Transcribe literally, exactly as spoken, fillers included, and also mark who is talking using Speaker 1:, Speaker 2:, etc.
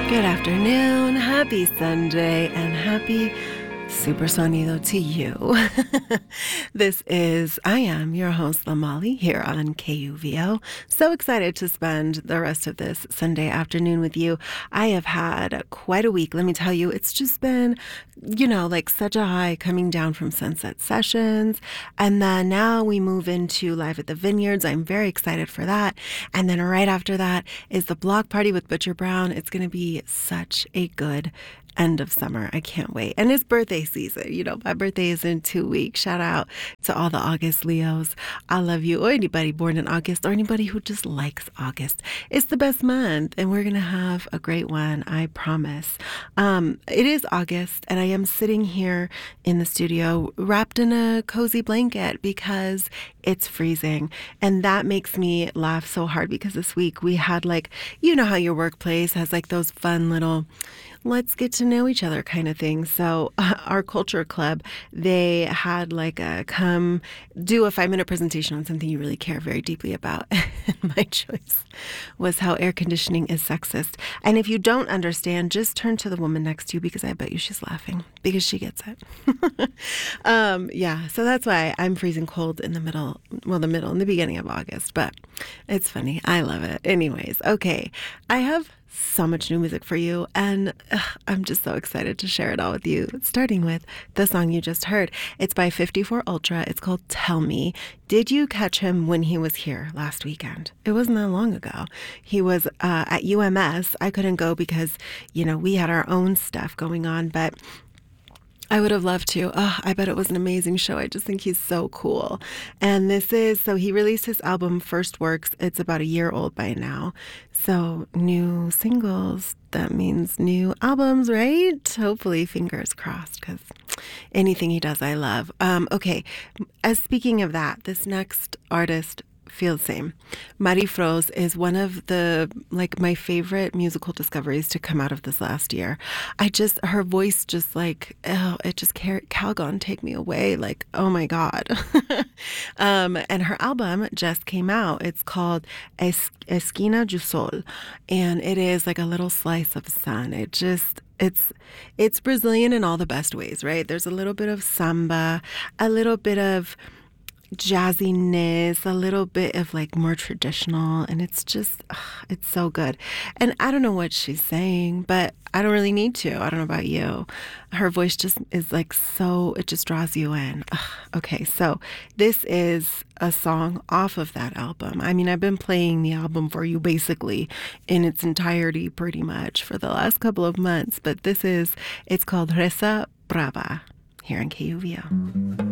Speaker 1: Good afternoon, happy Sunday, and happy Super Sonido to you. This is, I am your host, Lamali, here on K U V O. So excited to spend the rest of this Sunday afternoon with you. I have had quite a week. Let me tell you, it's just been, you know, like such a high coming down from Sunset Sessions. And then now we move into Live at the Vineyards. I'm very excited for that. And then right after that is the block party with Butcher Brown. It's going to be such a good end of summer. I can't wait. And it's birthday season. You know, my birthday is in two weeks. Shout out to all the August Leos. I love you. Or anybody born in August or anybody who just likes August. It's the best month and we're going to have a great one. I promise. Um, it is August and I am sitting here in the studio wrapped in a cozy blanket because it's freezing. And that makes me laugh so hard because this week we had like, you know how your workplace has like those fun little let's get to know each other kind of thing. So uh, our culture club, they had like a come do a five minute presentation on something you really care very deeply about. My choice was how air conditioning is sexist. And if you don't understand, just turn to the woman next to you because I bet you she's laughing because she gets it. um, yeah, so that's why I'm freezing cold in the middle, well, the middle, in the beginning of August, but it's funny. I love it. Anyways, okay, I have so much new music for you, and ugh, I'm just so excited to share it all with you, starting with the song you just heard. It's by fifty-four Ultra. It's called Tell Me. Did you catch him when he was here last weekend? It wasn't that long ago. He was uh, at U M S. I couldn't go because, you know, we had our own stuff going on, but I would have loved to. Oh, I bet it was an amazing show. I just think he's so cool. And this is, so he released his album First Works. It's about a year old by now. So new singles, that means new albums, right? Hopefully, fingers crossed, because anything he does, I love. Um, okay, as speaking of that, this next artist, feel the same. Mari Froz is one of the, like, my favorite musical discoveries to come out of this last year. I just, her voice just like, oh, it just, Calgon, take me away. Like, oh my God. um, and her album just came out. It's called es- Esquina do Sol. And it is like a little slice of sun. It just, It's it's Brazilian in all the best ways, right? There's a little bit of samba, a little bit of jazziness, a little bit of like more traditional, and it's just, ugh, it's so good. And I don't know what she's saying, but I don't really need to. I don't know about you. Her voice just is like so, it just draws you in. Ugh, okay, so this is a song off of that album. I mean, I've been playing the album for you basically in its entirety pretty much for the last couple of months, but this is, it's called Reza Brava here in K U V O.